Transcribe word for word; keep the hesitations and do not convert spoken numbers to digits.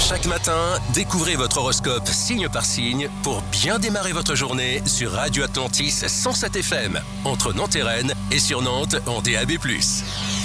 Chaque matin, découvrez votre horoscope signe par signe pour bien démarrer votre journée sur Radio Atlantis cent sept F M, entre Nantes et Rennes et sur Nantes en D A B plus.